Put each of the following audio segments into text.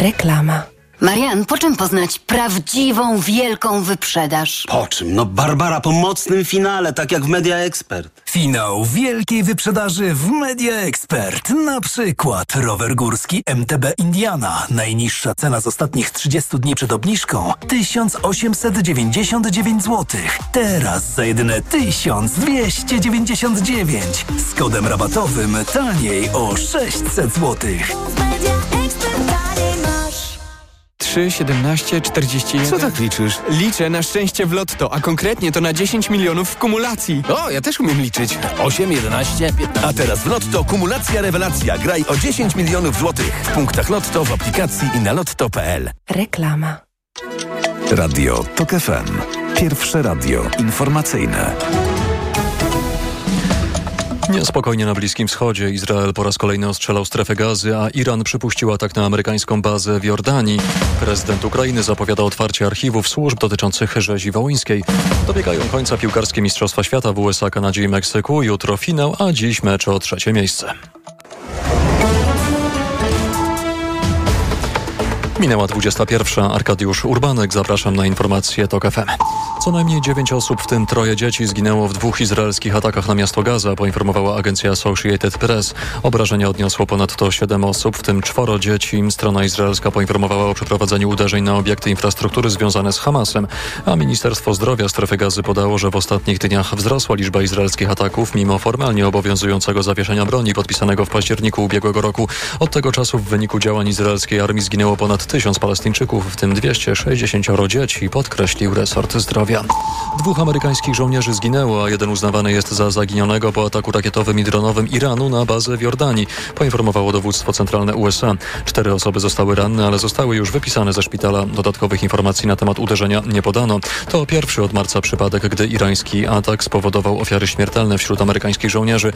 Reklama. Marian, po czym poznać prawdziwą, wielką wyprzedaż? Po czym? No Barbara, po mocnym finale, tak jak w Media Expert. Finał wielkiej wyprzedaży w Media Expert. Na przykład rower górski MTB Indiana. Najniższa cena z ostatnich 30 dni przed obniżką 1899 zł. Teraz za jedyne 1299. Z kodem rabatowym taniej o 600 zł. 3, 17, 41. Co tak liczysz? Liczę na szczęście w lotto, a konkretnie to na 10 milionów w kumulacji. O, ja też umiem liczyć. 8, 11, 15. A teraz w Lotto kumulacja rewelacja. Graj o 10 milionów złotych. W punktach Lotto, w aplikacji i na lotto.pl. Reklama. Radio TOK FM. Pierwsze radio informacyjne. Niespokojnie na Bliskim Wschodzie. Izrael po raz kolejny ostrzelał strefę Gazy, a Iran przypuścił atak na amerykańską bazę w Jordanii. Prezydent Ukrainy zapowiada otwarcie archiwów służb dotyczących rzezi wołyńskiej. Dobiegają końca piłkarskie Mistrzostwa Świata w USA, Kanadzie i Meksyku. Jutro finał, a dziś mecz o 3. miejsce. Minęła 21. Arkadiusz Urbanek. Zapraszam na informacje TOK FM. Co najmniej 9 osób, w tym 3 dzieci, zginęło w 2 izraelskich atakach na miasto Gaza, poinformowała agencja Associated Press. Obrażenia odniosło ponadto 7 osób, w tym 4 dzieci. Strona izraelska poinformowała o przeprowadzeniu uderzeń na obiekty infrastruktury związane z Hamasem, a Ministerstwo Zdrowia strefy Gazy podało, że w ostatnich dniach wzrosła liczba izraelskich ataków, mimo formalnie obowiązującego zawieszenia broni podpisanego w październiku ubiegłego roku. Od tego czasu w wyniku działań izraelskiej armii zginęło ponad 1000 Palestyńczyków, w tym 260 dzieci, podkreślił resort zdrowia. 2 amerykańskich żołnierzy zginęło, a 1 uznawany jest za zaginionego po ataku rakietowym i dronowym Iranu na bazę w Jordanii, poinformowało dowództwo centralne USA. 4 osoby zostały ranne, ale zostały już wypisane ze szpitala. Dodatkowych informacji na temat uderzenia nie podano. To pierwszy od marca przypadek, gdy irański atak spowodował ofiary śmiertelne wśród amerykańskich żołnierzy.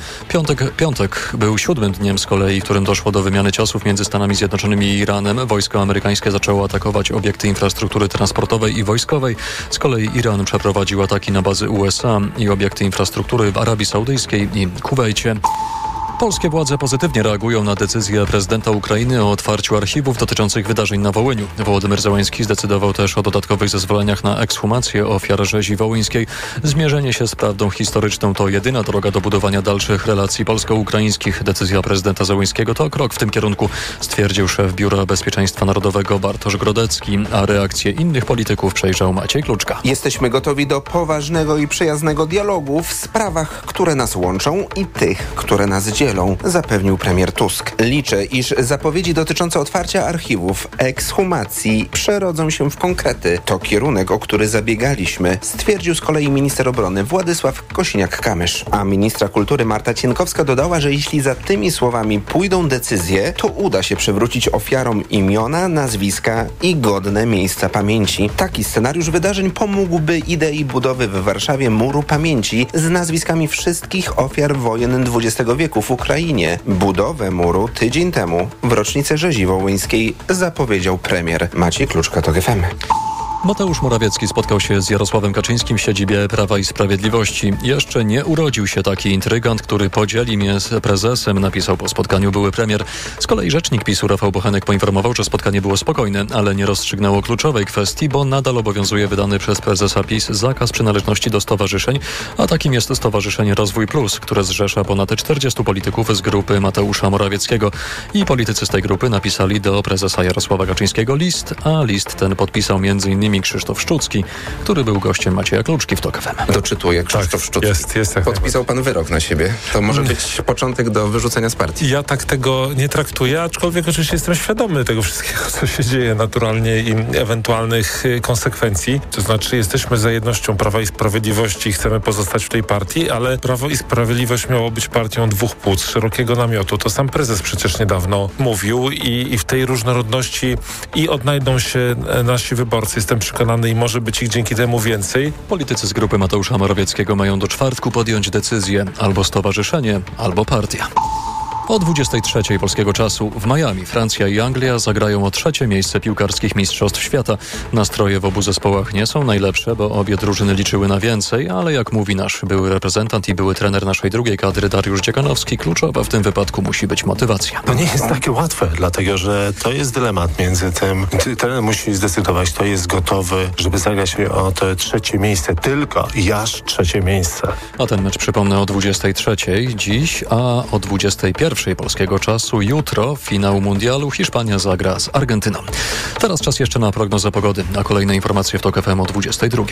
Piątek był 7. dniem z kolei, w którym doszło do wymiany ciosów między Stanami Zjednoczonymi i Iranem. Wojsko amerykańskie zaczęło atakować obiekty infrastruktury transportowej i wojskowej. Z kolei Iran przeprowadził ataki na bazy USA i obiekty infrastruktury w Arabii Saudyjskiej i Kuwejcie. Polskie władze pozytywnie reagują na decyzję prezydenta Ukrainy o otwarciu archiwów dotyczących wydarzeń na Wołyniu. Wołodymyr Zełenski zdecydował też o dodatkowych zezwoleniach na ekshumację ofiar rzezi wołyńskiej. Zmierzenie się z prawdą historyczną to jedyna droga do budowania dalszych relacji polsko-ukraińskich. Decyzja prezydenta Zełenskiego to krok w tym kierunku, stwierdził szef Biura Bezpieczeństwa Narodowego Bartosz Grodecki, a reakcje innych polityków przejrzał Maciej Kluczka. Jesteśmy gotowi do poważnego i przyjaznego dialogu w sprawach, które nas łączą i tych, które nas dzielą, zapewnił premier Tusk. Liczę, iż zapowiedzi dotyczące otwarcia archiwów, ekshumacji przerodzą się w konkrety. To kierunek, o który zabiegaliśmy, stwierdził z kolei minister obrony Władysław Kosiniak-Kamysz. A ministra kultury Marta Cienkowska dodała, że jeśli za tymi słowami pójdą decyzje, to uda się przywrócić ofiarom imiona, nazwiska i godne miejsca pamięci. Taki scenariusz wydarzeń pomógłby idei budowy w Warszawie muru pamięci z nazwiskami wszystkich ofiar wojen XX wieku w Ukrainie. Budowę muru tydzień temu w rocznicę rzezi wołyńskiej zapowiedział premier. Maciej Kluczka, TOK FM. Mateusz Morawiecki spotkał się z Jarosławem Kaczyńskim w siedzibie Prawa i Sprawiedliwości. Jeszcze nie urodził się taki intrygant, który podzieli mnie z prezesem, napisał po spotkaniu były premier. Z kolei rzecznik PiS-u Rafał Bochenek poinformował, że spotkanie było spokojne, ale nie rozstrzygnęło kluczowej kwestii, bo nadal obowiązuje wydany przez prezesa PiS zakaz przynależności do stowarzyszeń, a takim jest Stowarzyszenie Rozwój Plus, które zrzesza ponad 40 polityków z grupy Mateusza Morawieckiego. I politycy z tej grupy napisali do prezesa Jarosława Kaczyńskiego list, a list ten podpisał m.in. Krzysztof Szczucki, który był gościem Macieja Kluczki w TOK FM. Doczytuję, Krzysztof Szczucki. Jest tak. Podpisał pan wyrok na siebie. To może być początek do wyrzucenia z partii. Ja tak tego nie traktuję, aczkolwiek oczywiście jestem świadomy tego wszystkiego, co się dzieje naturalnie i ewentualnych konsekwencji. To znaczy jesteśmy za jednością Prawa i Sprawiedliwości i chcemy pozostać w tej partii, ale Prawo i Sprawiedliwość miało być partią 2 płód, szerokiego namiotu. To sam prezes przecież niedawno mówił i w tej różnorodności i odnajdą się nasi wyborcy. Jestem przekonany i może być ich dzięki temu więcej. Politycy z grupy Mateusza Morawieckiego mają do czwartku podjąć decyzję: albo stowarzyszenie, albo partia. O 23:00 polskiego czasu w Miami Francja i Anglia zagrają o 3. miejsce piłkarskich mistrzostw świata. Nastroje w obu zespołach nie są najlepsze, bo obie drużyny liczyły na więcej, ale jak mówi nasz były reprezentant i były trener naszej drugiej kadry Dariusz Dziekanowski, kluczowa w tym wypadku musi być motywacja. To nie jest takie łatwe, dlatego że to jest dylemat między tym. Trener musi zdecydować, kto jest gotowy, żeby zagrać o to 3. miejsce, tylko i aż 3. miejsce. A ten mecz przypomnę o 23:00 dziś, a o 21:00 polskiego czasu jutro finał mundialu Hiszpania zagra z Argentyną. Teraz czas jeszcze na prognozę pogody, a kolejne informacje w TOK FM o 22:00.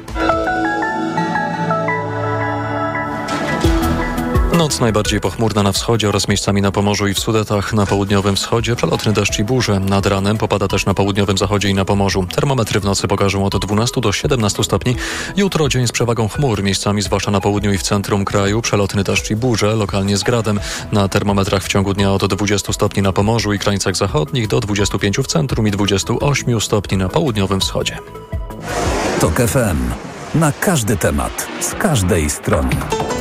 Noc najbardziej pochmurna na wschodzie oraz miejscami na Pomorzu i w Sudetach. Na południowym wschodzie przelotny deszcz i burze. Nad ranem popada też na południowym zachodzie i na Pomorzu. Termometry w nocy pokażą od 12 do 17 stopni. Jutro dzień z przewagą chmur. Miejscami, zwłaszcza na południu i w centrum kraju, przelotny deszcz i burze, lokalnie z gradem. Na termometrach w ciągu dnia od 20 stopni na Pomorzu i krańcach zachodnich do 25 w centrum i 28 stopni na południowym wschodzie. TOK FM. Na każdy temat, z każdej strony.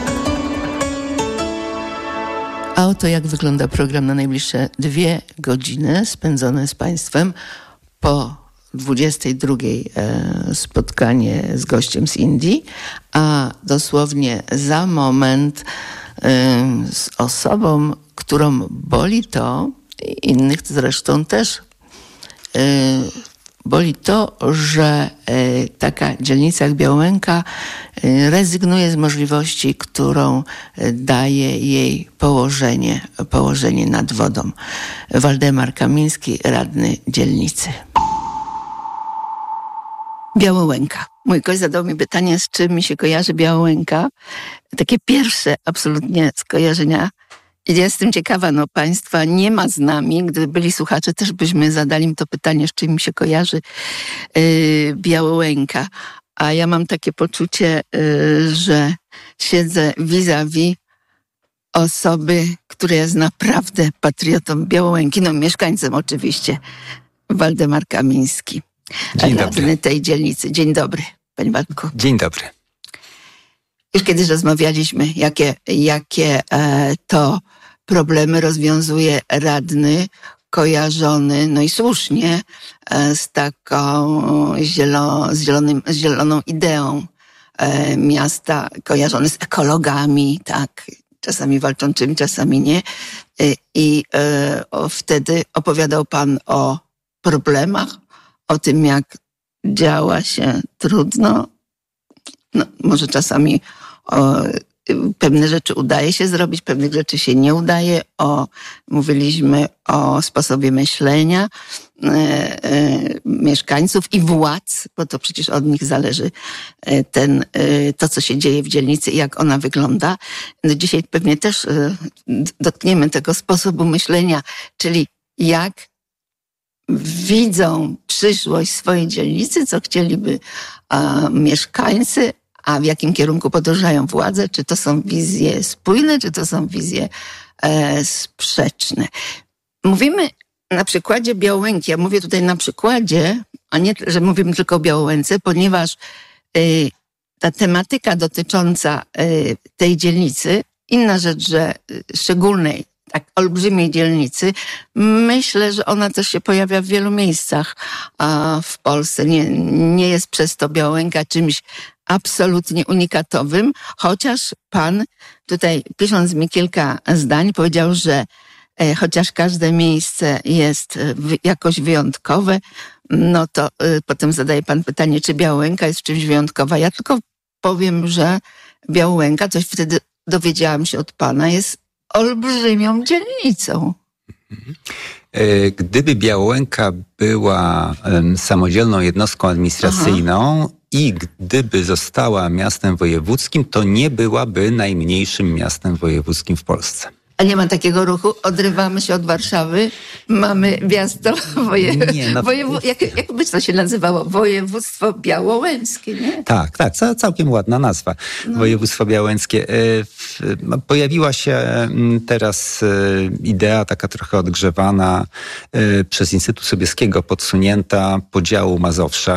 A oto jak wygląda program na najbliższe 2 godziny spędzone z Państwem. Po 22:00 spotkanie z gościem z Indii, a dosłownie za moment z osobą, którą boli to, i innych zresztą też, boli to, że taka dzielnica jak Białęka rezygnuje z możliwości, którą daje jej położenie nad wodą. Waldemar Kamiński, radny dzielnicy. Białołęka. Mój gość zadał mi pytanie, z czym mi się kojarzy Białołęka. Takie pierwsze absolutnie skojarzenia. I jestem ciekawa, Państwa nie ma z nami. Gdyby byli słuchacze, też byśmy zadali im to pytanie, z czym mi się kojarzy Białołęka. A ja mam takie poczucie, że siedzę vis-a-vis osoby, która jest naprawdę patriotą Białołęki. Mieszkańcem oczywiście. Waldemar Kamiński. Dzień dobry. Radny tej dzielnicy. Dzień dobry, panie Waldku. Dzień dobry. Już kiedyś rozmawialiśmy, jakie to problemy rozwiązuje radny kojarzony, i słusznie, z taką zieloną ideą miasta, kojarzony z ekologami, tak, czasami walczącymi, czasami nie. I wtedy opowiadał pan o problemach, o tym, jak działa się trudno. Może czasami pewne rzeczy udaje się zrobić, pewnych rzeczy się nie udaje. Mówiliśmy o sposobie myślenia mieszkańców i władz, bo to przecież od nich zależy to, co się dzieje w dzielnicy i jak ona wygląda. Dzisiaj pewnie też dotkniemy tego sposobu myślenia, czyli jak widzą przyszłość swojej dzielnicy, co chcieliby mieszkańcy, a w jakim kierunku podążają władze, czy to są wizje spójne, czy to są wizje sprzeczne. Mówimy na przykładzie Białołęki. Ja mówię tutaj na przykładzie, a nie, że mówimy tylko o Białołęce, ponieważ ta tematyka dotycząca tej dzielnicy, inna rzecz, że szczególnej, tak olbrzymiej dzielnicy, myślę, że ona też się pojawia w wielu miejscach w Polsce. Nie jest przez to Białołęka czymś absolutnie unikatowym, chociaż pan tutaj, pisząc mi kilka zdań, powiedział, że chociaż każde miejsce jest jakoś wyjątkowe, to potem zadaje pan pytanie, czy Białołęka jest czymś wyjątkowa. Ja tylko powiem, że Białołęka, coś wtedy dowiedziałam się od pana, jest olbrzymią dzielnicą. Gdyby Białołęka była samodzielną jednostką administracyjną i gdyby została miastem wojewódzkim, to nie byłaby najmniejszym miastem wojewódzkim w Polsce. A nie ma takiego ruchu? Odrywamy się od Warszawy, mamy miasto jak by to się nazywało? Województwo białołęckie, nie? Tak, całkiem ładna nazwa. Województwo białołęckie. Pojawiła się teraz idea taka trochę odgrzewana przez Instytut Sobieskiego, podsunięta podziału Mazowsza.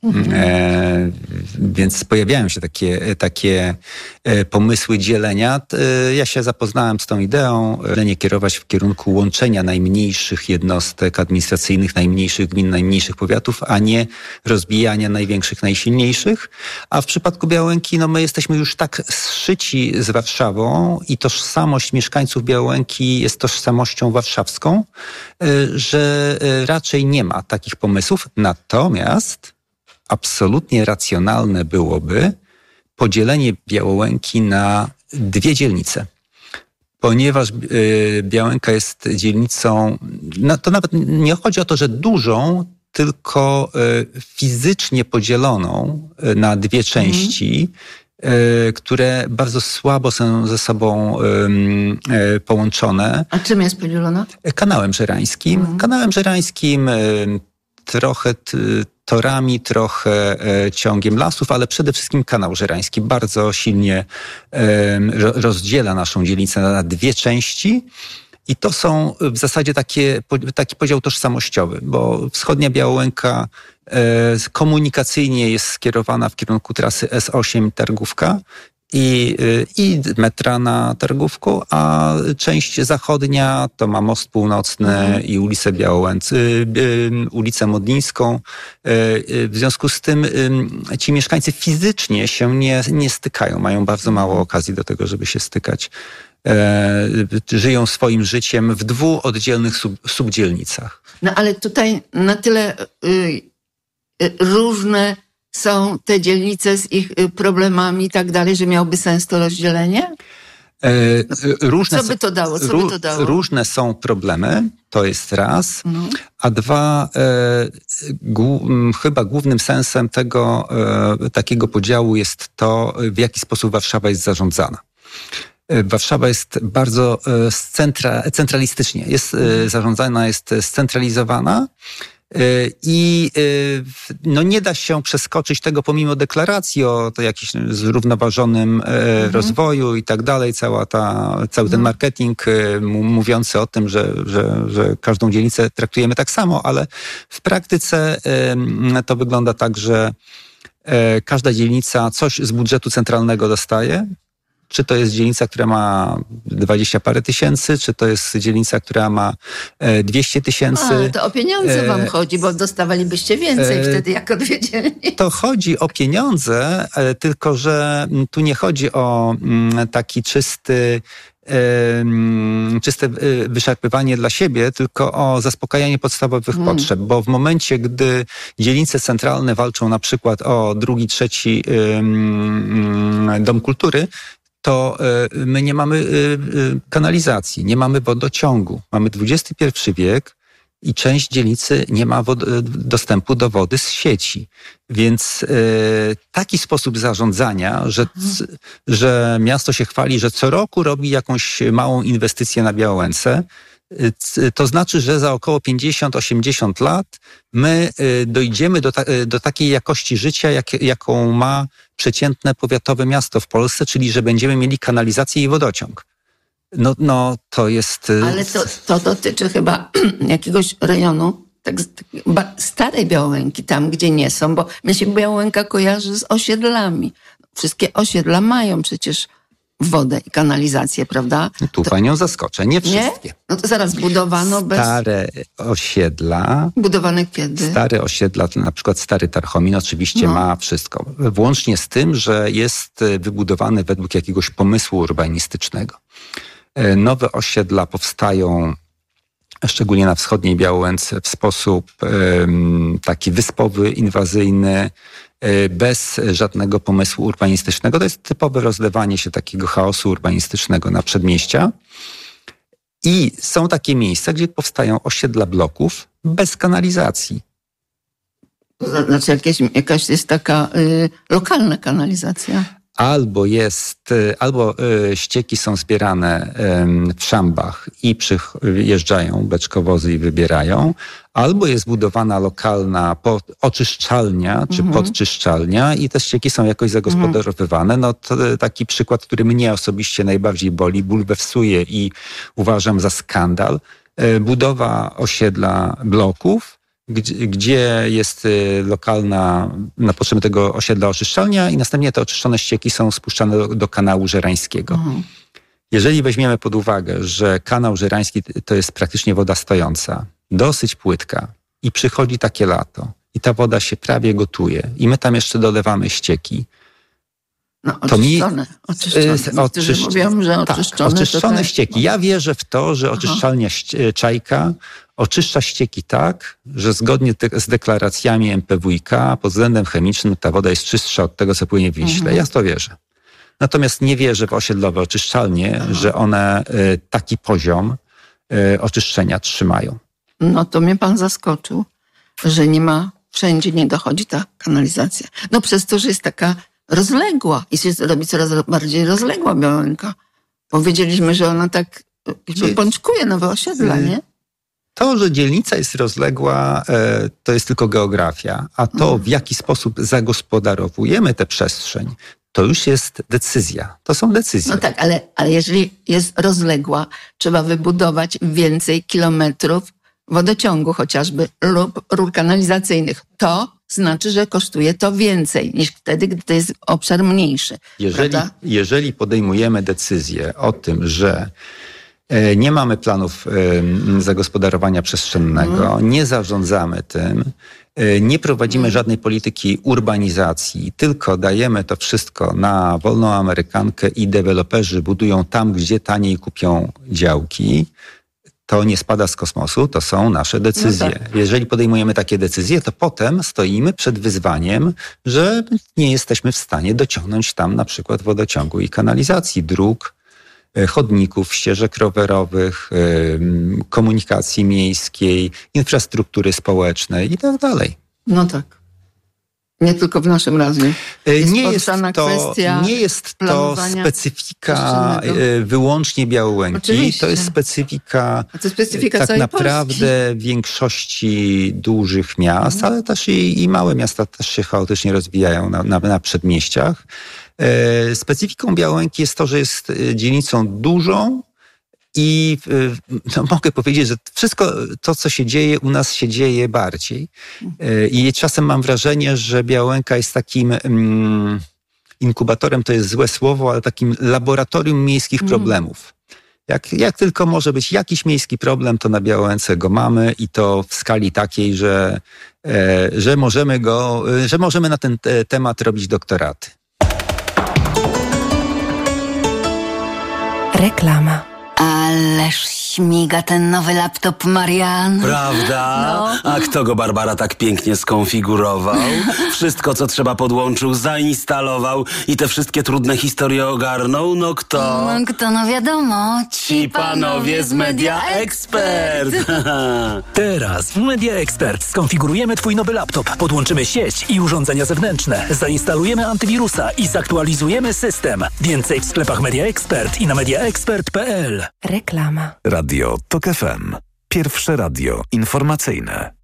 Więc pojawiają się takie pomysły dzielenia. Ja się zapoznałem z tą ideą, nie kierować w kierunku łączenia najmniejszych jednostek administracyjnych, najmniejszych gmin, najmniejszych powiatów, a nie rozbijania największych, najsilniejszych. A w przypadku Białęki, my jesteśmy już tak zszyci z Warszawą i tożsamość mieszkańców Białęki jest tożsamością warszawską, że raczej nie ma takich pomysłów. Natomiast absolutnie racjonalne byłoby podzielenie Białęki na 2 dzielnice. Ponieważ Białęka jest dzielnicą, to nawet nie chodzi o to, że dużą, tylko fizycznie podzieloną na 2 części, które bardzo słabo są ze sobą połączone. A czym jest podzielona? Kanałem Żerańskim. Kanałem Żerańskim, trochę torami, trochę ciągiem lasów, ale przede wszystkim kanał Żerański bardzo silnie rozdziela naszą dzielnicę na 2 części. I to są w zasadzie taki podział tożsamościowy, bo wschodnia Białęka komunikacyjnie jest skierowana w kierunku trasy S8 Targówka i metra na Targówku, a część zachodnia to ma Most Północny i ulicę ulicę Modlińską. W związku z tym ci mieszkańcy fizycznie się nie stykają, mają bardzo mało okazji do tego, żeby się stykać. Żyją swoim życiem w 2 oddzielnych subdzielnicach. No ale tutaj na tyle różne są te dzielnice z ich problemami i tak dalej, że miałby sens to rozdzielenie? Co by to dało? Różne są problemy, to jest raz. A 2, chyba głównym sensem tego takiego podziału jest to, w jaki sposób Warszawa jest zarządzana. Warszawa jest bardzo centralistycznie, jest zarządzana, jest scentralizowana i nie da się przeskoczyć tego pomimo deklaracji o to jakimś zrównoważonym rozwoju i tak dalej. Cały ten marketing mówiący o tym, że każdą dzielnicę traktujemy tak samo, ale w praktyce to wygląda tak, że każda dzielnica coś z budżetu centralnego dostaje. Czy to jest dzielnica, która ma 20 parę tysięcy, czy to jest dzielnica, która ma 200 000. To o pieniądze wam chodzi, bo dostawalibyście więcej wtedy jako 2 dzielnice. To chodzi o pieniądze, tylko że tu nie chodzi o taki czyste wyszarpywanie dla siebie, tylko o zaspokajanie podstawowych potrzeb, bo w momencie, gdy dzielnice centralne walczą na przykład o 2., 3. dom kultury, to my nie mamy kanalizacji, nie mamy wodociągu. Mamy XXI wiek i część dzielnicy nie ma dostępu do wody z sieci. Więc taki sposób zarządzania, że miasto się chwali, że co roku robi jakąś małą inwestycję na Białęce, to znaczy, że za około 50-80 lat my dojdziemy do takiej jakości życia, jaką ma przeciętne powiatowe miasto w Polsce, czyli że będziemy mieli kanalizację i wodociąg. To jest... Ale to dotyczy chyba jakiegoś rejonu, starej Białęki, tam gdzie nie są, bo mnie się Białęka kojarzy z osiedlami. Wszystkie osiedla mają przecież wodę i kanalizację, prawda? Tu panią zaskoczę, nie wszystkie. Nie? No to zaraz budowano Stare osiedla. Budowane kiedy? Stare osiedla, na przykład Stary Tarchomin oczywiście ma wszystko. Włącznie z tym, że jest wybudowany według jakiegoś pomysłu urbanistycznego. Nowe osiedla powstają szczególnie na wschodniej Białęce w sposób taki wyspowy, inwazyjny, bez żadnego pomysłu urbanistycznego. To jest typowe rozlewanie się takiego chaosu urbanistycznego na przedmieścia. I są takie miejsca, gdzie powstają osiedla bloków bez kanalizacji. To znaczy jakaś jest taka lokalna kanalizacja? Albo ścieki są zbierane w szambach i przyjeżdżają beczkowozy i wybierają, albo jest budowana lokalna oczyszczalnia czy podczyszczalnia i te ścieki są jakoś zagospodarowywane. To taki przykład, który mnie osobiście najbardziej boli, bulwersuje i uważam za skandal. Budowa osiedla bloków, gdzie jest lokalna na potrzeby tego osiedla oczyszczalnia i następnie te oczyszczone ścieki są spuszczane do kanału żerańskiego. Jeżeli weźmiemy pod uwagę, że kanał żerański to jest praktycznie woda stojąca, dosyć płytka i przychodzi takie lato i ta woda się prawie gotuje i my tam jeszcze dolewamy ścieki. No, oczyszczone. Mówią, że oczyszczone ścieki. Ja wierzę w to, że oczyszczalnia Czajka oczyszcza ścieki tak, że zgodnie z deklaracjami MPWiK pod względem chemicznym ta woda jest czystsza od tego, co płynie w Wiśle. Ja w to wierzę. Natomiast nie wierzę w osiedlowe oczyszczalnie, że one taki poziom oczyszczenia trzymają. No to mnie pan zaskoczył, że nie ma, wszędzie nie dochodzi ta kanalizacja. No przez to, że jest taka rozległa i się robi coraz bardziej rozległa Białęka. Powiedzieliśmy, że ona tak pączkuje nowe osiedla, nie? To, że dzielnica jest rozległa, to jest tylko geografia, a to, w jaki sposób zagospodarowujemy tę przestrzeń, to już jest decyzja. To są decyzje. No tak, ale jeżeli jest rozległa, trzeba wybudować więcej kilometrów wodociągu chociażby lub rur kanalizacyjnych. To znaczy, że kosztuje to więcej niż wtedy, gdy to jest obszar mniejszy. Jeżeli podejmujemy decyzję o tym, że nie mamy planów zagospodarowania przestrzennego, nie zarządzamy tym, nie prowadzimy żadnej polityki urbanizacji, tylko dajemy to wszystko na wolną amerykankę i deweloperzy budują tam, gdzie taniej kupią działki, to nie spada z kosmosu, to są nasze decyzje. No tak. Jeżeli podejmujemy takie decyzje, to potem stoimy przed wyzwaniem, że nie jesteśmy w stanie dociągnąć tam na przykład wodociągu i kanalizacji, dróg, chodników, ścieżek rowerowych, komunikacji miejskiej, infrastruktury społecznej i tak dalej. No tak. Nie tylko w naszym razie. Nie jest to specyfika wyłącznie Białęki. Oczywiście. To jest specyfika tak naprawdę Polski. Większości dużych miast, ale też i małe miasta też się chaotycznie rozwijają na przedmieściach. Specyfiką Białęki jest to, że jest dzielnicą dużą i mogę powiedzieć, że wszystko to, co się dzieje, u nas się dzieje bardziej. I czasem mam wrażenie, że Białęka jest takim inkubatorem, to jest złe słowo, ale takim laboratorium miejskich problemów. Jak tylko może być jakiś miejski problem, to na Białęce go mamy i to w skali takiej, że możemy na ten temat robić doktoraty. Reklama. Ależ śmiga ten nowy laptop, Marian. Prawda? No. A kto go, Barbara, tak pięknie skonfigurował? Wszystko, co trzeba, podłączył, zainstalował i te wszystkie trudne historie ogarnął? No kto? No wiadomo. Ci panowie z Media Expert. Teraz w Media Expert skonfigurujemy twój nowy laptop, podłączymy sieć i urządzenia zewnętrzne, zainstalujemy antywirusa i zaktualizujemy system. Więcej w sklepach Media Expert i na mediaexpert.pl. Reklama. Radio TOK FM. Pierwsze radio informacyjne.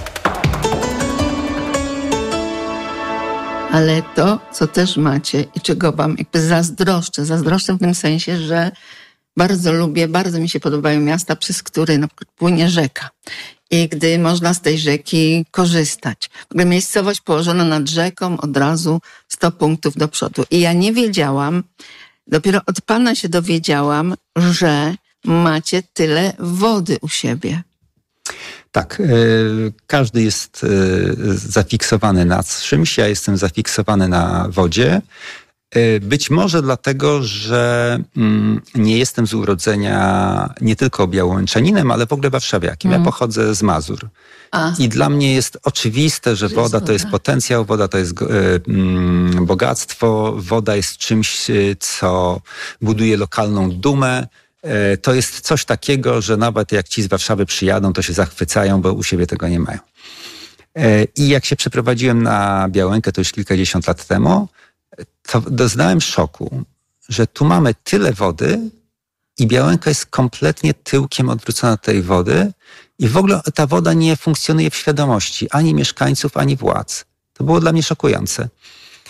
Ale to, co też macie i czego wam jakby zazdroszczę w tym sensie, że bardzo mi się podobają miasta, przez które na przykład płynie rzeka. I gdy można z tej rzeki korzystać. W ogóle miejscowość położona nad rzeką, od razu 100 punktów do przodu. I ja nie wiedziałam, dopiero od pana się dowiedziałam, że macie tyle wody u siebie. Tak, każdy jest zafiksowany na czymś, ja jestem zafiksowany na wodzie. Być może dlatego, że nie jestem z urodzenia nie tylko białęczaninem, ale w ogóle warszawiakiem. Ja pochodzę z Mazur. I dla mnie jest oczywiste, że woda to jest potencjał, woda to jest bogactwo, woda jest czymś, co buduje lokalną dumę. To jest coś takiego, że nawet jak ci z Warszawy przyjadą, to się zachwycają, bo u siebie tego nie mają. I jak się przeprowadziłem na Białękę, to już kilkadziesiąt lat temu, to doznałem szoku, że tu mamy tyle wody i Białęka jest kompletnie tyłkiem odwrócona do tej wody i w ogóle ta woda nie funkcjonuje w świadomości ani mieszkańców, ani władz. To było dla mnie szokujące.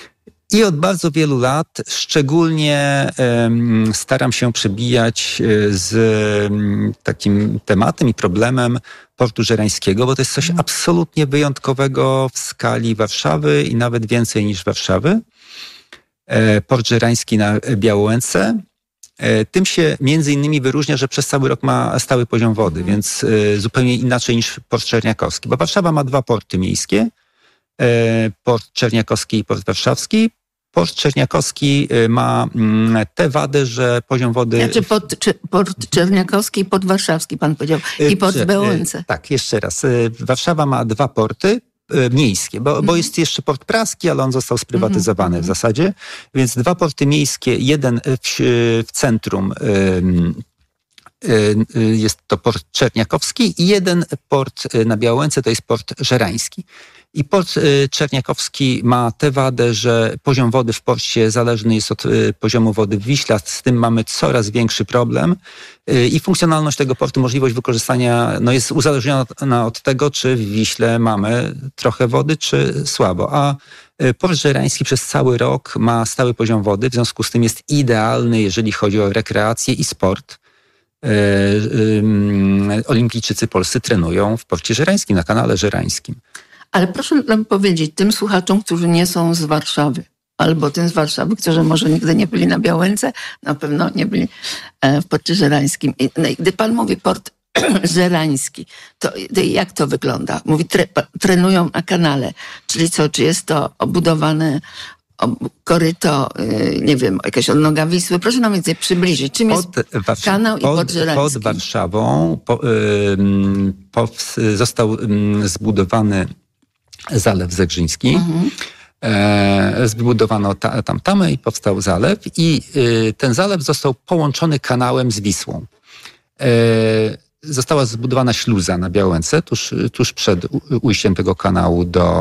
I od bardzo wielu lat szczególnie staram się przebijać z takim tematem i problemem portu żerańskiego, bo to jest coś absolutnie wyjątkowego w skali Warszawy i nawet więcej niż Warszawy. Port żerański na Białołęce. Tym się między innymi wyróżnia, że przez cały rok ma stały poziom wody, więc zupełnie inaczej niż port czerniakowski. Bo Warszawa ma 2 porty miejskie, port czerniakowski i port warszawski. Port czerniakowski ma tę wadę, że poziom wody... Znaczy port czerniakowski i port warszawski, pan powiedział, i port w Białołęce. Tak, jeszcze raz. Warszawa ma 2 porty miejskie, bo jest jeszcze port praski, ale on został sprywatyzowany w zasadzie, więc 2 porty miejskie, jeden w centrum jest to port czerniakowski i jeden port na Białołęce to jest port żerański. I port czerniakowski ma tę wadę, że poziom wody w porcie zależny jest od poziomu wody w Wiśle, z tym mamy coraz większy problem i funkcjonalność tego portu, możliwość wykorzystania jest uzależniona od tego, czy w Wiśle mamy trochę wody, czy słabo. A port żerański przez cały rok ma stały poziom wody, w związku z tym jest idealny, jeżeli chodzi o rekreację i sport. Olimpijczycy polscy trenują w porcie żerańskim, na kanale żerańskim. Ale proszę nam powiedzieć, tym słuchaczom, którzy nie są z Warszawy, albo tym z Warszawy, którzy może nigdy nie byli na Białęce, na pewno nie byli w porcie żerańskim. Gdy pan mówi port żerański, to jak to wygląda? Mówi, trenują na kanale, czyli co, czy jest to obudowane koryto, nie wiem, jakaś odnoga Wisły? Proszę nam więcej przybliżyć. Czym jest kanał i port żerański? Pod Warszawą został zbudowany Zalew Zegrzyński. Zbudowano tam tamę i powstał zalew i ten zalew został połączony kanałem z Wisłą. Została zbudowana śluza na Białęce, tuż przed ujściem tego kanału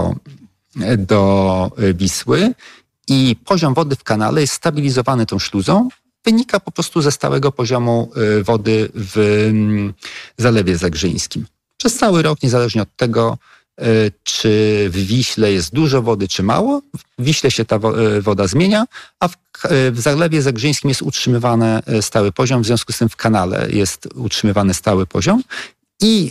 do Wisły i poziom wody w kanale jest stabilizowany tą śluzą. Wynika po prostu ze stałego poziomu wody w Zalewie Zegrzyńskim. Przez cały rok, niezależnie od tego, czy w Wiśle jest dużo wody, czy mało, w Wiśle się ta woda zmienia, a w Zalewie Zegrzyńskim jest utrzymywany stały poziom, w związku z tym w kanale jest utrzymywany stały poziom i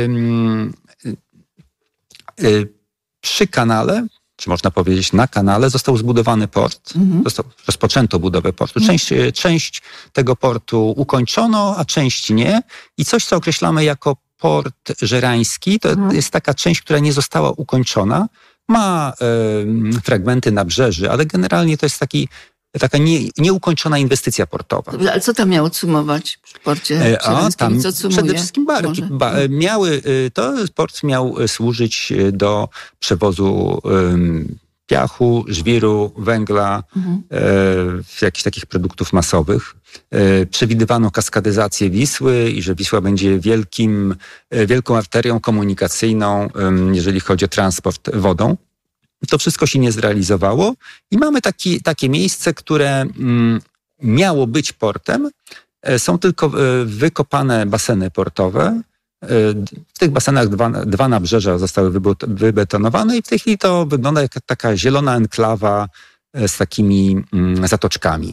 przy kanale, czy można powiedzieć na kanale, został zbudowany port. Rozpoczęto budowę portu. Część tego portu ukończono, a część nie. I coś, co określamy jako port żerański, to jest taka część, która nie została ukończona. Ma fragmenty nabrzeży, ale generalnie to jest taka nieukończona inwestycja portowa. Dobrze, ale co tam miało cumować w porcie żerańskim? Co cumuje? Przede wszystkim barki. Port miał służyć do przewozu piachu, żwiru, węgla, jakichś takich produktów masowych. Przewidywano kaskadyzację Wisły i że Wisła będzie wielką arterią komunikacyjną, jeżeli chodzi o transport wodą. To wszystko się nie zrealizowało i mamy takie miejsce, które miało być portem. Są tylko wykopane baseny portowe. W tych basenach dwa nabrzeża zostały wybetonowane i w tej chwili to wygląda jak taka zielona enklawa z takimi zatoczkami.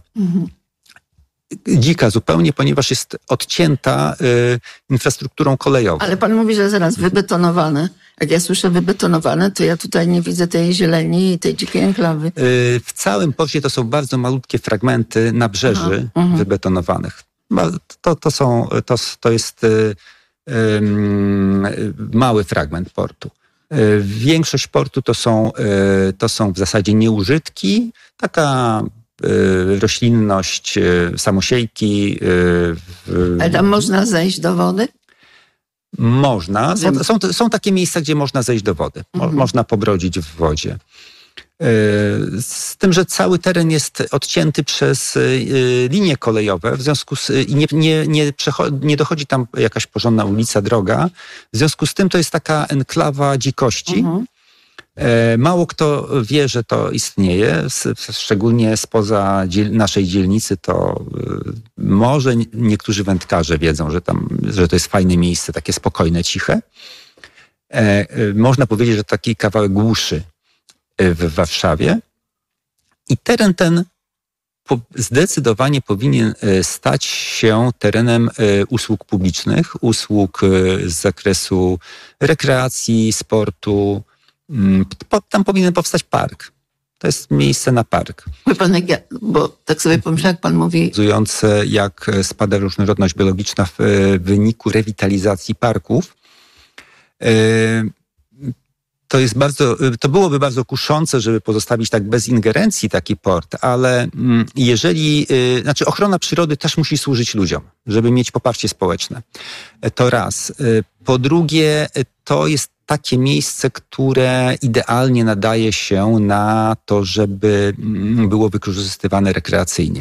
Dzika zupełnie, ponieważ jest odcięta infrastrukturą kolejową. Ale pan mówi, że zaraz wybetonowane. Jak ja słyszę wybetonowane, to ja tutaj nie widzę tej zieleni i tej dzikiej enklawy. W całym porcie to są bardzo malutkie fragmenty nabrzeży wybetonowanych. To jest mały fragment portu. Większość portu to są w zasadzie nieużytki, taka roślinność, samosiejki. Ale tam można zejść do wody? Można. Są takie miejsca, gdzie można zejść do wody. Można pobrodzić w wodzie. Z tym, że cały teren jest odcięty przez linie kolejowe, w związku z nie dochodzi tam jakaś porządna ulica, droga. W związku z tym to jest taka enklawa dzikości. Mało kto wie, że to istnieje, szczególnie spoza naszej dzielnicy, to może niektórzy wędkarze wiedzą, że to jest fajne miejsce, takie spokojne, ciche. Można powiedzieć, że taki kawałek głuszy w Warszawie. I teren ten zdecydowanie powinien stać się terenem usług publicznych, usług z zakresu rekreacji, sportu. Tam powinien powstać park. To jest miejsce na park. Bo tak sobie pomyślałem, jak pan mówi... Pokazujące, jak spada różnorodność biologiczna w wyniku rewitalizacji parków. To byłoby bardzo kuszące, żeby pozostawić tak bez ingerencji taki port, ale ochrona przyrody też musi służyć ludziom, żeby mieć poparcie społeczne. To raz. Po drugie, to jest takie miejsce, które idealnie nadaje się na to, żeby było wykorzystywane rekreacyjnie.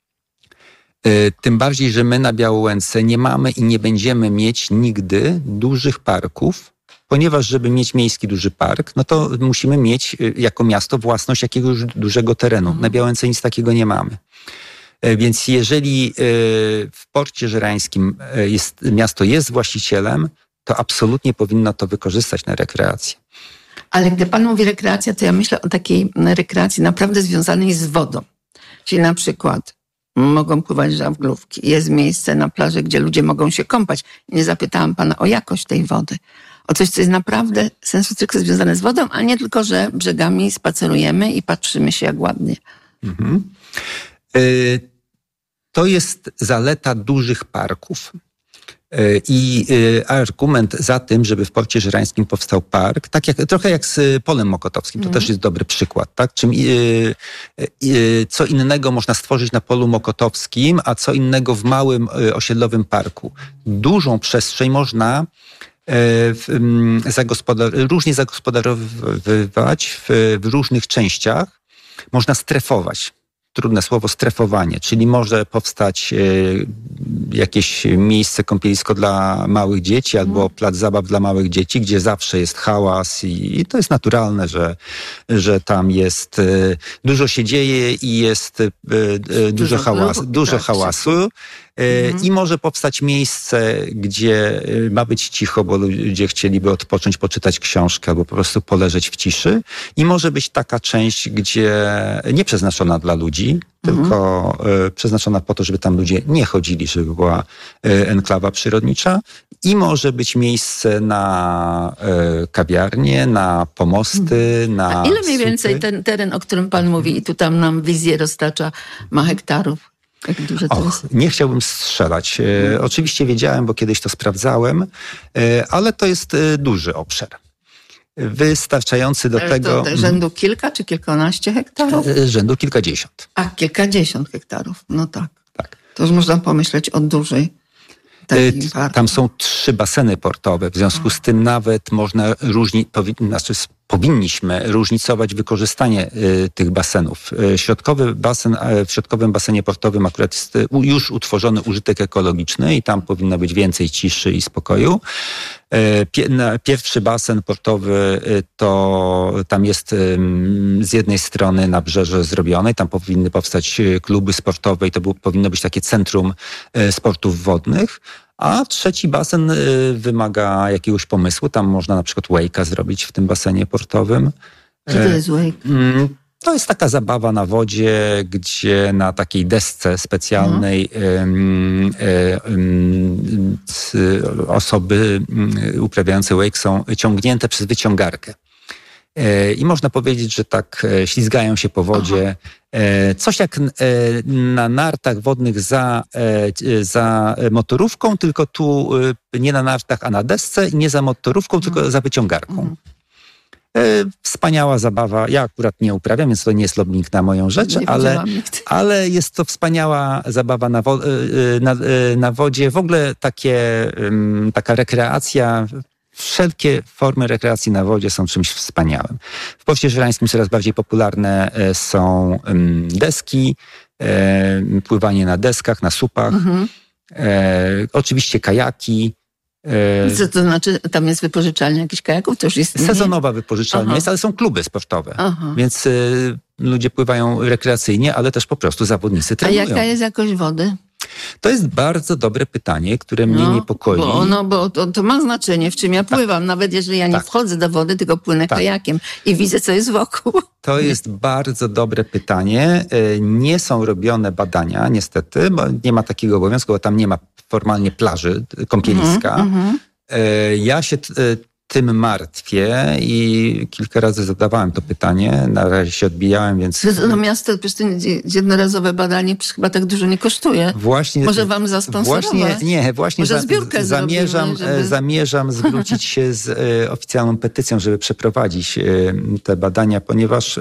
Tym bardziej, że my na Białołęce nie mamy i nie będziemy mieć nigdy dużych parków, ponieważ żeby mieć miejski duży park, no to musimy mieć jako miasto własność jakiegoś dużego terenu. Na Białęce nic takiego nie mamy. Więc jeżeli w Porcie Żerańskim miasto jest właścicielem, to absolutnie powinno to wykorzystać na rekreację. Ale gdy pan mówi rekreacja, to ja myślę o takiej rekreacji naprawdę związanej z wodą. Czyli na przykład mogą pływać żaglówki. Jest miejsce na plaży, gdzie ludzie mogą się kąpać. Nie zapytałam pana o jakość tej wody. O coś, co jest naprawdę sensu stricte związane z wodą, a nie tylko, że brzegami spacerujemy i patrzymy się, jak ładnie. To jest zaleta dużych parków. I argument za tym, żeby w Porcie Żerańskim powstał park, trochę jak z Polem Mokotowskim, to też jest dobry przykład. Tak? Co innego można stworzyć na Polu Mokotowskim, a co innego w małym osiedlowym parku. Dużą przestrzeń można różnie zagospodarowywać w różnych częściach. Można strefować. Trudne słowo, strefowanie, czyli może powstać jakieś miejsce kąpielisko dla małych dzieci albo plac zabaw dla małych dzieci, gdzie zawsze jest hałas i to jest naturalne, że tam jest dużo się dzieje i jest dużo hałasu. I może powstać miejsce, gdzie ma być cicho, bo ludzie chcieliby odpocząć, poczytać książkę albo po prostu poleżeć w ciszy. I może być taka część, gdzie nie przeznaczona dla ludzi, tylko przeznaczona po to, żeby tam ludzie nie chodzili, żeby była enklawa przyrodnicza. I może być miejsce na kawiarnie, na pomosty, na... A ile mniej więcej ten teren, o którym pan mówi i tu tam nam wizję roztacza, ma hektarów? Nie chciałbym strzelać. Oczywiście wiedziałem, bo kiedyś to sprawdzałem, ale to jest duży obszar. Wystarczający do tego... To rzędu kilka czy kilkanaście hektarów? Rzędu kilkadziesiąt. A, kilkadziesiąt hektarów. No tak. To już można pomyśleć o dużej takiej parku. Tam są 3 baseny portowe. W związku z tym nawet można powinniśmy różnicować wykorzystanie tych basenów. W środkowym basenie portowym akurat jest już utworzony użytek ekologiczny i tam powinno być więcej ciszy i spokoju. Pierwszy basen portowy to tam jest z jednej strony nabrzeże zrobione, tam powinny powstać kluby sportowe i to powinno być takie centrum sportów wodnych. A trzeci basen wymaga jakiegoś pomysłu. Tam można na przykład wake'a zrobić w tym basenie portowym. Co to jest wake? To jest taka zabawa na wodzie, gdzie na takiej desce specjalnej osoby uprawiające wake są ciągnięte przez wyciągarkę. I można powiedzieć, że tak ślizgają się po wodzie. Coś jak na nartach wodnych za motorówką, tylko tu nie na nartach, a na desce i nie za motorówką, tylko za wyciągarką. Wspaniała zabawa. Ja akurat nie uprawiam, więc to nie jest lobbying na moją rzecz, ale jest to wspaniała zabawa na wodzie. W ogóle taka rekreacja. Wszelkie formy rekreacji na wodzie są czymś wspaniałym. W Porcie Żerańskim coraz bardziej popularne są deski, pływanie na deskach, na słupach, oczywiście kajaki. Co to znaczy, tam jest wypożyczalnia jakichś kajaków? To już jest sezonowa wypożyczalnia jest, ale są kluby sportowe. Więc ludzie pływają rekreacyjnie, ale też po prostu zawodnicy trenują. A jaka jest jakość wody? To jest bardzo dobre pytanie, które mnie niepokoi. Bo to ma znaczenie, w czym ja pływam. Nawet jeżeli ja nie wchodzę do wody, tylko płynę kajakiem i widzę, co jest wokół. To jest bardzo dobre pytanie. Nie są robione badania, niestety, bo nie ma takiego obowiązku, bo tam nie ma formalnie plaży, kąpieliska. Ja się tym martwię i kilka razy zadawałem to pytanie. Na razie się odbijałem, więc... No miasto, jednorazowe badanie chyba tak dużo nie kosztuje. Właśnie, może wam zasponsorować? Właśnie może zbiórkę zamierzam zwrócić się z oficjalną petycją, żeby przeprowadzić te badania, ponieważ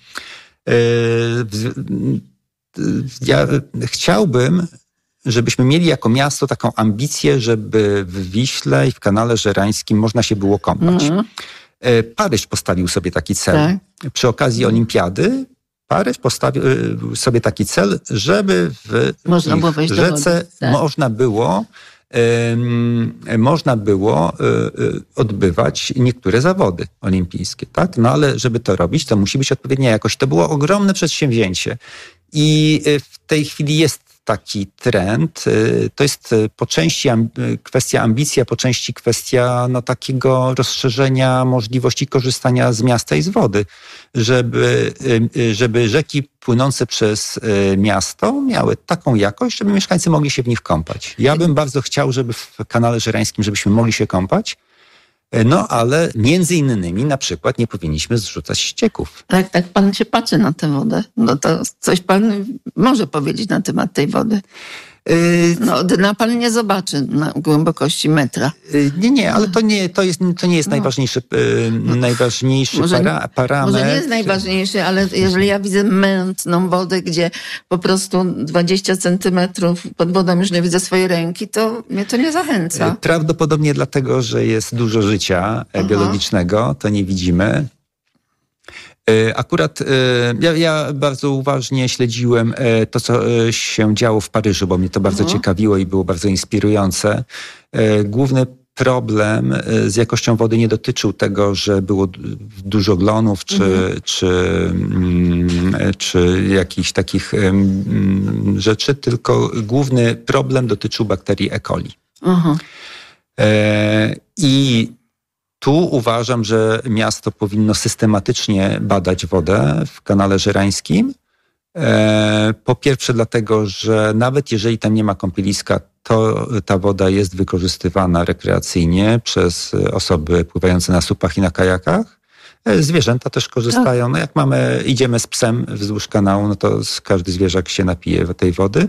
ja chciałbym, żebyśmy mieli jako miasto taką ambicję, żeby w Wiśle i w Kanale Żerańskim można się było kąpać. Paryż postawił sobie taki cel. Przy okazji olimpiady Paryż postawił sobie taki cel, żeby w rzece można było odbywać niektóre zawody olimpijskie. Tak? No ale żeby to robić, to musi być odpowiednia jakość. To było ogromne przedsięwzięcie. I w tej chwili jest taki trend. To jest po części kwestia ambicji, a po części kwestia takiego rozszerzenia możliwości korzystania z miasta i z wody, żeby rzeki płynące przez miasto miały taką jakość, żeby mieszkańcy mogli się w nich kąpać. Ja bym bardzo chciał, żeby w Kanale Żerańskim, żebyśmy mogli się kąpać, ale między innymi na przykład nie powinniśmy zrzucać ścieków. Tak pan się patrzy na tę wodę. No to coś pan może powiedzieć na temat tej wody. Dna pan nie zobaczy na głębokości metra. Nie, ale to nie jest najważniejszy parametr. Może nie jest najważniejszy, ale jeżeli ja widzę mętną wodę, gdzie po prostu 20 centymetrów pod wodą już nie widzę swojej ręki, to mnie to nie zachęca. Prawdopodobnie dlatego, że jest dużo życia biologicznego, to nie widzimy. Akurat ja bardzo uważnie śledziłem to, co się działo w Paryżu, bo mnie to bardzo ciekawiło i było bardzo inspirujące. Główny problem z jakością wody nie dotyczył tego, że było dużo glonów czy jakichś takich rzeczy, tylko główny problem dotyczył bakterii E. coli. I tu uważam, że miasto powinno systematycznie badać wodę w Kanale Żerańskim. Po pierwsze dlatego, że nawet jeżeli tam nie ma kąpieliska, to ta woda jest wykorzystywana rekreacyjnie przez osoby pływające na słupach i na kajakach. Zwierzęta też korzystają. Jak idziemy z psem wzdłuż kanału, to każdy zwierzak się napije tej wody.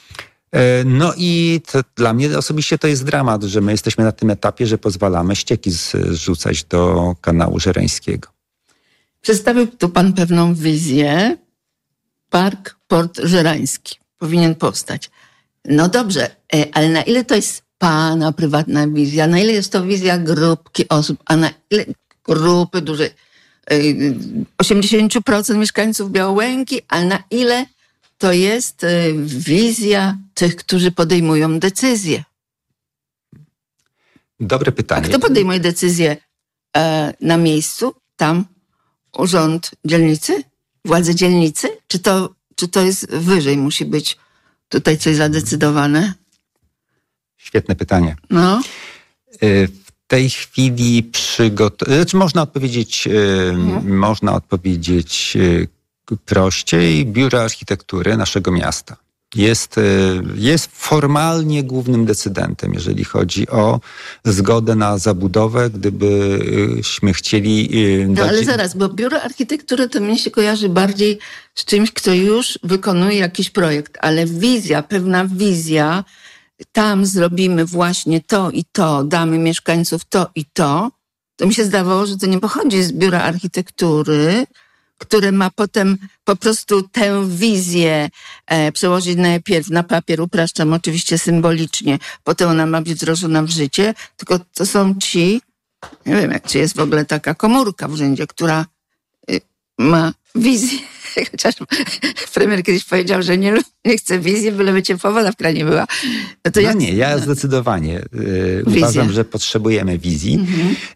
I dla mnie osobiście to jest dramat, że my jesteśmy na tym etapie, że pozwalamy ścieki zrzucać do Kanału Żerańskiego. Przedstawił tu pan pewną wizję. Park Port Żerański powinien powstać. No dobrze, ale na ile to jest pana prywatna wizja? Na ile jest to wizja grupki osób? A na ile grupy duże? 80% mieszkańców Białęki, a na ile to jest wizja tych, którzy podejmują decyzje? Dobre pytanie. A kto podejmuje decyzje na miejscu? Tam urząd dzielnicy? Władze dzielnicy? Czy to jest wyżej? Musi być tutaj coś zadecydowane? Świetne pytanie. W tej chwili można odpowiedzieć prościej. Biuro Architektury naszego miasta jest formalnie głównym decydentem, jeżeli chodzi o zgodę na zabudowę, gdybyśmy chcieli... Ale zaraz, bo Biuro Architektury to mnie się kojarzy bardziej z czymś, kto już wykonuje jakiś projekt, ale pewna wizja, tam zrobimy właśnie to i to, damy mieszkańców to i to mi się zdawało, że to nie pochodzi z Biura Architektury, które ma potem po prostu tę wizję przełożyć najpierw na papier, upraszczam oczywiście symbolicznie, potem ona ma być wdrożona w życie, tylko to są nie wiem, czy jest w ogóle taka komórka w urzędzie, która ma wizję, chociaż premier kiedyś powiedział, że nie chce wizji, byleby ciepła woda w kranie była. Ja zdecydowanie uważam, że potrzebujemy wizji.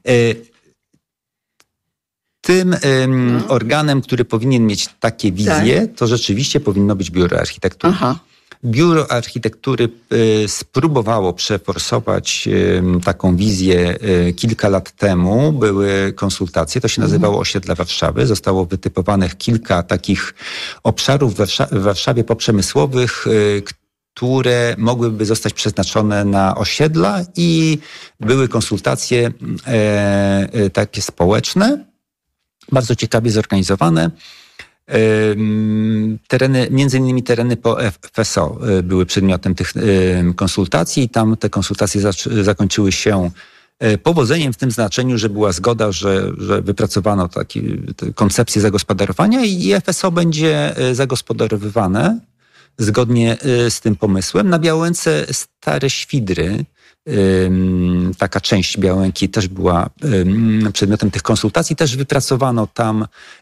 Tym organem, który powinien mieć takie wizje, to rzeczywiście powinno być Biuro Architektury. Biuro Architektury spróbowało przeforsować taką wizję kilka lat temu. Były konsultacje, to się nazywało Osiedla Warszawy. Zostało wytypowanych kilka takich obszarów w Warszawie poprzemysłowych, które mogłyby zostać przeznaczone na osiedla i były konsultacje takie społeczne, bardzo ciekawie zorganizowane. Tereny, między innymi tereny po FSO były przedmiotem tych konsultacji i tam te konsultacje zakończyły się powodzeniem w tym znaczeniu, że była zgoda, że wypracowano takie koncepcję zagospodarowania i FSO będzie zagospodarowywane zgodnie z tym pomysłem. Na Białęce Stare Świdry, taka część Białęki też była przedmiotem tych konsultacji. Też wypracowano tam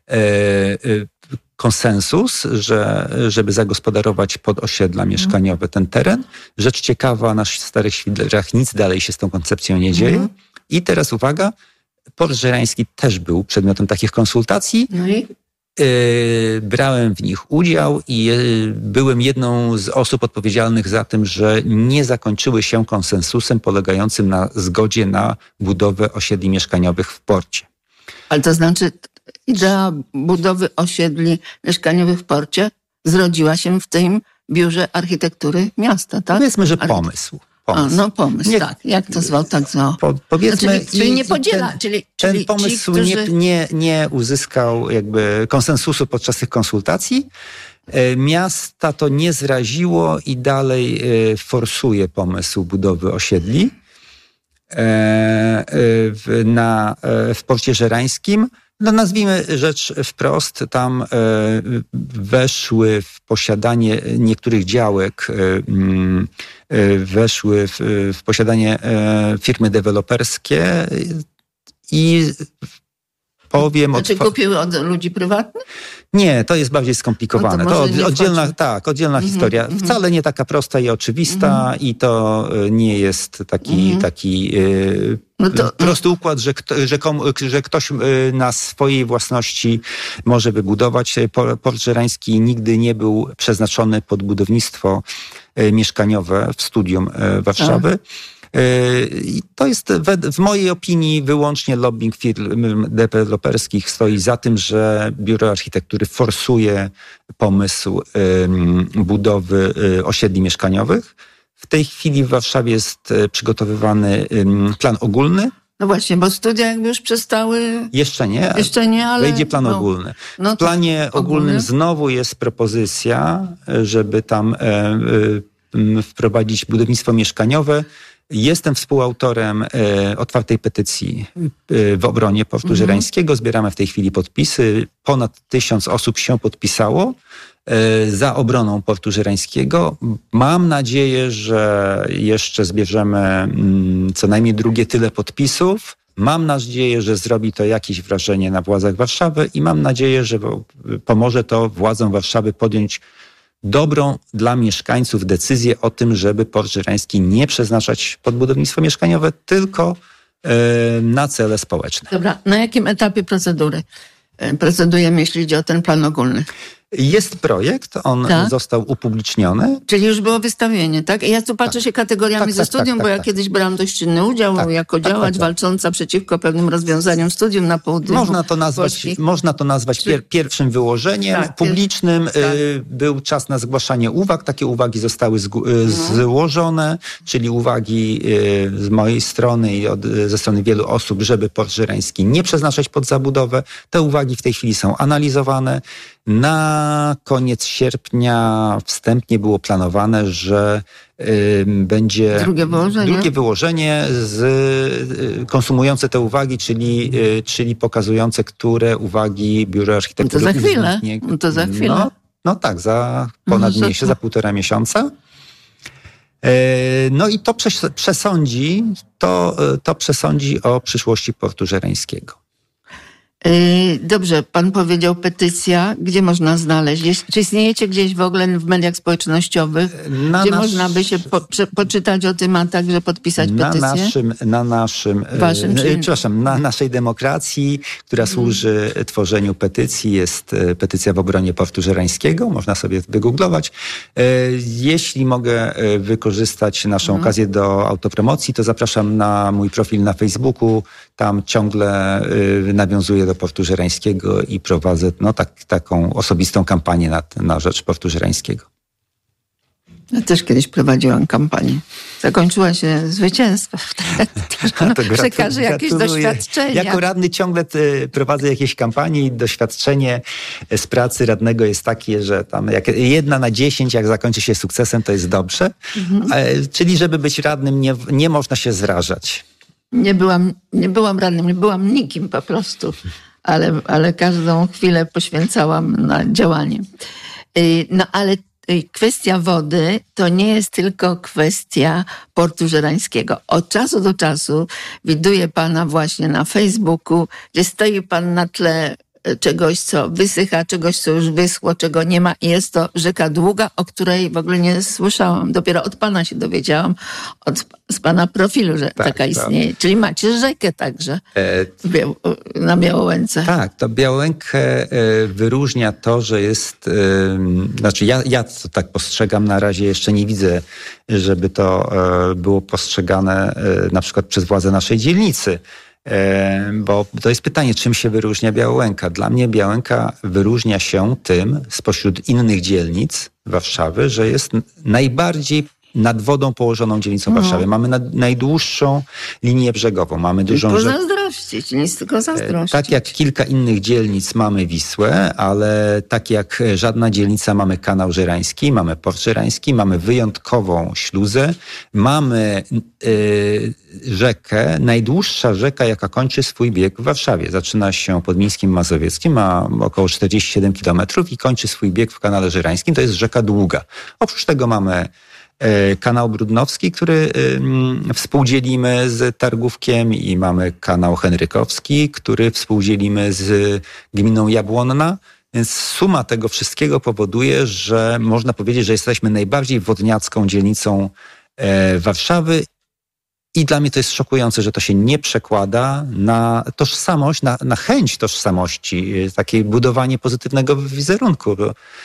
konsensus, żeby zagospodarować pod osiedla mieszkaniowe ten teren. Rzecz ciekawa, na Starych Świdrach nic dalej się z tą koncepcją nie dzieje. I teraz uwaga, Port Żerański też był przedmiotem takich konsultacji. No i? Brałem w nich udział i byłem jedną z osób odpowiedzialnych za tym, że nie zakończyły się konsensusem polegającym na zgodzie na budowę osiedli mieszkaniowych w porcie. Ale to znaczy idea budowy osiedli mieszkaniowych w porcie zrodziła się w tym Biurze Architektury Miasta, tak? Powiedzmy, że pomysł. Pomysł, tak. Jak to zwał, tak zwał. Powiedzmy, czyli nie podziela. Ten pomysł nie uzyskał jakby konsensusu podczas tych konsultacji. Miasta to nie zraziło i dalej forsuje pomysł budowy osiedli w Porcie Żerańskim. No nazwijmy rzecz wprost, tam weszły w posiadanie niektórych działek, weszły w posiadanie firmy deweloperskie i powiem... Znaczy kupiły od ludzi prywatnych? Nie, to jest bardziej skomplikowane. No to oddzielna historia. Wcale nie taka prosta i oczywista i to nie jest taki prosty układ, że ktoś na swojej własności może wybudować. Port Żerański nigdy nie był przeznaczony pod budownictwo mieszkaniowe w studium Warszawy. I to jest w mojej opinii wyłącznie lobbying firm deweloperskich stoi za tym, że Biuro Architektury forsuje pomysł budowy osiedli mieszkaniowych. W tej chwili w Warszawie jest przygotowywany plan ogólny. No właśnie, bo studia jakby już przestały... Jeszcze nie, ale wejdzie plan ogólny. W planie ogólnym znowu jest propozycja, żeby tam wprowadzić budownictwo mieszkaniowe. Jestem współautorem otwartej petycji w obronie Portu Żerańskiego. Zbieramy w tej chwili podpisy. Ponad 1000 osób się podpisało za obroną Portu Żerańskiego. Mam nadzieję, że jeszcze zbierzemy co najmniej drugie tyle podpisów. Mam nadzieję, że zrobi to jakieś wrażenie na władzach Warszawy i mam nadzieję, że pomoże to władzom Warszawy podjąć dobrą dla mieszkańców decyzję o tym, żeby Port Żerański nie przeznaczać pod budownictwo mieszkaniowe, tylko na cele społeczne. Dobra, na jakim etapie procedury procedujemy, jeśli idzie o ten plan ogólny? Jest projekt, on został upubliczniony. Czyli już było wystawienie, tak? Ja tu patrzę się kategoriami ze studium, bo ja kiedyś brałam dość czynny udział jako działacz walcząca przeciwko pewnym rozwiązaniom studium na południu. Można to nazwać pierwszym wyłożeniem publicznym. Był czas na zgłaszanie uwag. Takie uwagi zostały złożone, czyli uwagi z mojej strony i ze strony wielu osób, żeby Port Żerański nie przeznaczać pod zabudowę. Te uwagi w tej chwili są analizowane. Na koniec sierpnia wstępnie było planowane, że będzie drugie wyłożenie konsumujące te uwagi, czyli pokazujące, które uwagi Biuro Architektury To za chwilę. No tak, za ponad miesiąc, za 1,5 miesiąca. No i to przesądzi o przyszłości Portu Żerańskiego. Dobrze, pan powiedział petycja. Gdzie można znaleźć? Czy istniejecie gdzieś w ogóle w mediach społecznościowych, gdzie można by się poczytać o tym, a także podpisać petycję? Na naszej demokracji, która służy tworzeniu petycji, jest petycja w obronie Portu Żerańskiego. Można sobie wygooglować. Jeśli mogę wykorzystać naszą okazję do autopromocji, to zapraszam na mój profil na Facebooku. Tam ciągle nawiązuję do Portu Żerańskiego i prowadzę taką osobistą kampanię na rzecz Portu Żerańskiego. Ja też kiedyś prowadziłam kampanię. Zakończyła się zwycięstwem. Przekażę jakieś doświadczenia. Jako radny ciągle prowadzę jakieś kampanie i doświadczenie z pracy radnego jest takie, że tam 1 na 10, jak zakończy się sukcesem, to jest dobrze. Czyli żeby być radnym, nie można się zrażać. Nie byłam radnym, nie byłam nikim po prostu, ale każdą chwilę poświęcałam na działanie. No ale kwestia wody to nie jest tylko kwestia Portu Żerańskiego. Od czasu do czasu widuję pana właśnie na Facebooku, gdzie stoi pan na tle czegoś, co wysycha, czegoś, co już wyschło, czego nie ma. I jest to rzeka Długa, o której w ogóle nie słyszałam. Dopiero od pana się dowiedziałam, z pana profilu, że taka istnieje. Czyli macie rzekę także na Białołęce. Tak, to Białołękę wyróżnia to, że jest... ja to tak postrzegam, na razie jeszcze nie widzę, żeby to było postrzegane na przykład przez władze naszej dzielnicy. Bo to jest pytanie, czym się wyróżnia Białołęka. Dla mnie Białołęka wyróżnia się tym spośród innych dzielnic Warszawy, że jest najbardziej nad wodą położoną dzielnicą Warszawy. Mamy najdłuższą linię brzegową. Mamy dużą zazdrościć, nic tylko zazdrościć. Tak jak kilka innych dzielnic mamy Wisłę, ale tak jak żadna dzielnica mamy Kanał Żerański, mamy Port Żerański, mamy wyjątkową śluzę, mamy rzekę, najdłuższa rzeka, jaka kończy swój bieg w Warszawie. Zaczyna się pod Mińskim Mazowieckim, ma około 47 kilometrów i kończy swój bieg w Kanale Żerańskim. To jest rzeka Długa. Oprócz tego mamy kanał Brudnowski, który współdzielimy z Targówkiem i mamy kanał Henrykowski, który współdzielimy z gminą Jabłonna. Więc suma tego wszystkiego powoduje, że można powiedzieć, że jesteśmy najbardziej wodniacką dzielnicą Warszawy. I dla mnie to jest szokujące, że to się nie przekłada na tożsamość, na chęć tożsamości, takie budowanie pozytywnego wizerunku.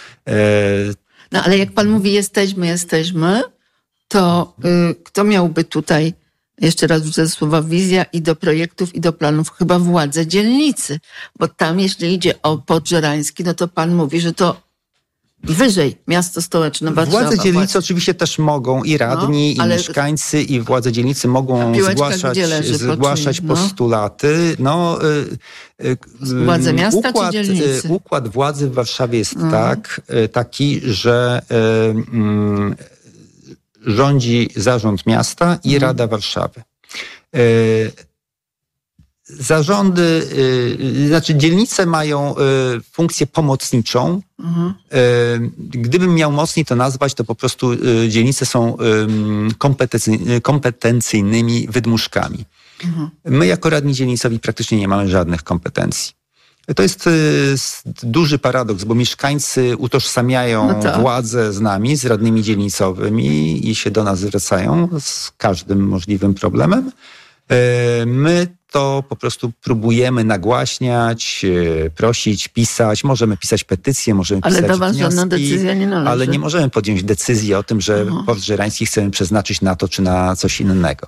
No ale jak pan mówi jesteśmy, to kto miałby tutaj, jeszcze raz wrzucę słowa wizja i do projektów i do planów, chyba władze dzielnicy. Bo tam jeśli idzie o Port Żerański, no to pan mówi, że to wyżej miasto stołeczne Warszawa. Władze dzielnicy oczywiście też mogą, i radni, i mieszkańcy, i władze dzielnicy mogą zgłaszać postulaty. Władze miasta czy dzielnicy? Układ władzy w Warszawie jest taki, że rządzi zarząd miasta i Rada Warszawy. Zarządy, dzielnice mają funkcję pomocniczą. Gdybym miał mocniej to nazwać, to po prostu dzielnice są kompetencyjnymi wydmuszkami. My jako radni dzielnicowi praktycznie nie mamy żadnych kompetencji. To jest duży paradoks, bo mieszkańcy utożsamiają władzę z nami, z radnymi dzielnicowymi i się do nas zwracają z każdym możliwym problemem. My to po prostu próbujemy nagłaśniać, prosić, pisać. Możemy pisać petycje, możemy pisać wnioski. Ale do was żadna decyzja nie należy. Ale nie możemy podjąć decyzji o tym, że Port Żerański chcemy przeznaczyć na to czy na coś innego.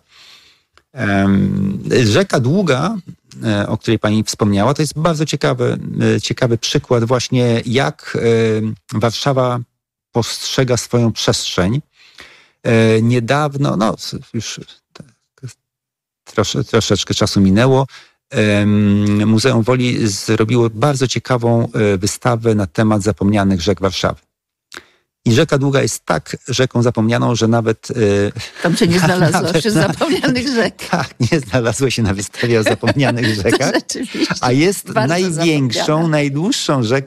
Rzeka Długa, o której pani wspomniała, to jest bardzo ciekawy przykład właśnie, jak Warszawa postrzega swoją przestrzeń. Niedawno, już troszeczkę czasu minęło, Muzeum Woli zrobiło bardzo ciekawą wystawę na temat zapomnianych rzek Warszawy. I rzeka Długa jest tak rzeką zapomnianą, że nawet... Tam się nie znalazła wśród zapomnianych rzek. Tak, nie znalazło się na wystawie o zapomnianych rzekach. A jest największą, najdłuższą rzeką